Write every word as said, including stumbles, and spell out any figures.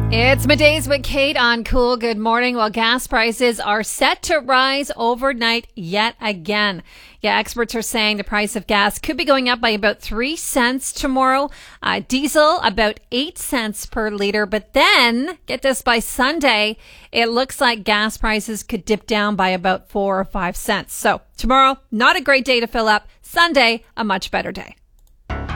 It's Middays with Kate on Cool. Good morning. Well, gas prices are set to rise overnight yet again. Yeah, experts are saying the price of gas could be going up by about three cents tomorrow. Uh, diesel, about eight cents per liter. But then, get this, by Sunday, it looks like gas prices could dip down by about four or five cents. So tomorrow, not a great day to fill up. Sunday, a much better day.